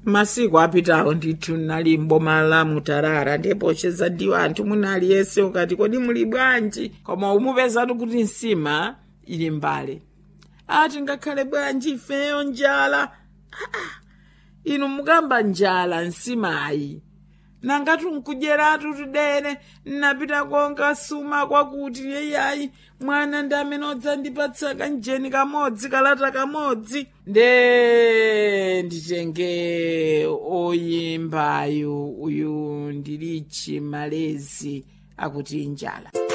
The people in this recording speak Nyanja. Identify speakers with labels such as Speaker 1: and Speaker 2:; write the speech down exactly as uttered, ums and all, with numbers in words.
Speaker 1: masiku apitawo ndithu nali mboma la Mutarara ndipo chezadiwa anthu munali yese ukati kodi muli bwanji koma umupezatu kuti nsima ili mbale ati ngakhale bwanji ifeyo njala ah, ah. Inu mugamba njala nsimayi nangati nkudyeratu tudene napita konga suma kwakuti yeyayi mwana ndi amene odzandipatsa kanjeni kamodzi kalata kamodzi nde nditenge oyimbayo uyu ndilichi malezi akuti njala.